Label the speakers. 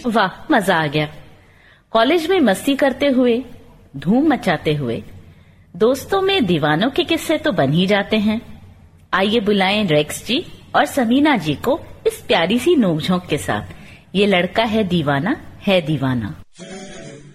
Speaker 1: वाह, मजा आ गया। कॉलेज में मस्ती करते हुए, धूम मचाते हुए दोस्तों में दीवानों के किस्से तो बन ही जाते हैं। आइए बुलाएं रेक्स जी और समीना जी को इस प्यारी सी नोकझोंक के साथ। ये लड़का है दीवाना, है दीवाना।